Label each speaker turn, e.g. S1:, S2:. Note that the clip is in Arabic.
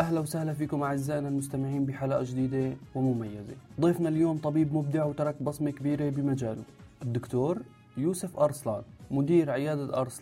S1: أهلا وسهلا فيكم أعزائنا المستمعين بحلقة جديدة ومميزة. ضيفنا اليوم طبيب مبدع وترك بصمة كبيرة بمجاله، الدكتور يوسف أرسلان، مدير عيادة أرسلان